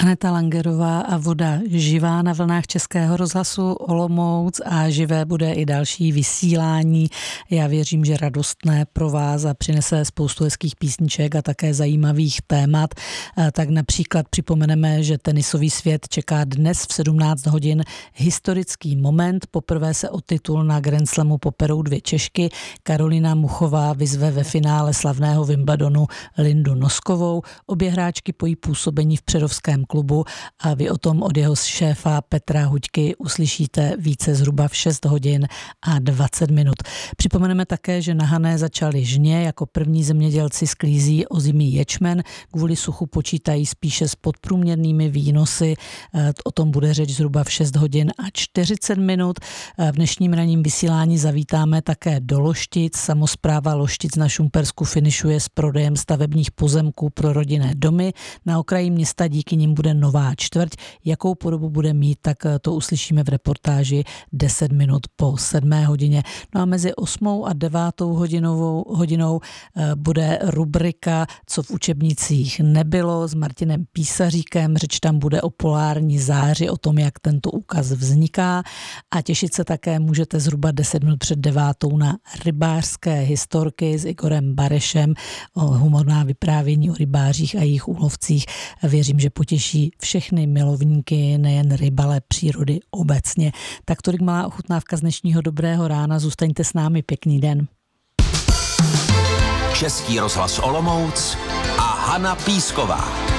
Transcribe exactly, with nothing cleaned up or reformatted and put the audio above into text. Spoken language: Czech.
Aneta Langerová a Voda živá na vlnách Českého rozhlasu Olomouc a živé bude i další vysílání. Já věřím, že radostné pro vás a přinese spoustu hezkých písniček a také zajímavých témat. Tak například připomeneme, že tenisový svět čeká dnes v sedmnáct hodin historický moment. Poprvé se o titul na Grand Slamu poperou dvě Češky. Karolina Muchová vyzve ve finále slavného Wimbledonu Lindu Noskovou. Obě hráčky pojí působení v přerovském klubu a vy o tom od jeho šéfa Petra Huďky uslyšíte více zhruba v šest hodin a dvacet minut. Připomeneme také, že na Hané začali žně, jako první zemědělci sklízí ozimý ječmen, kvůli suchu počítají spíše s podprůměrnými výnosy, o tom bude řeč zhruba v šest hodin a čtyřicet minut. V dnešním ranním vysílání zavítáme také do Loštic. Samospráva Loštic na Šumpersku finišuje s prodejem stavebních pozemků pro rodinné domy. Na okraji města díky nim bude nová čtvrť. Jakou podobu bude mít, tak to uslyšíme v reportáži deset minut po sedmé hodině. No a mezi osmou a devátou hodinovou, hodinou bude rubrika Co v učebnicích nebylo s Martinem Písaříkem. Řeč tam bude o polární záři, o tom, jak tento úkaz vzniká, a těšit se také můžete zhruba deset minut před devátou na rybářské historky s Igorem Barešem, o humorná vyprávění o rybářích a jejich úlovcích. Věřím, že potěší všechny milovníky nejen ryb, ale přírody obecně. Tak tolik malá ochutnávka z dnešního Dobrého rána. Zůstaňte s námi, pěkný den. Český rozhlas Olomouc a Hana Písková.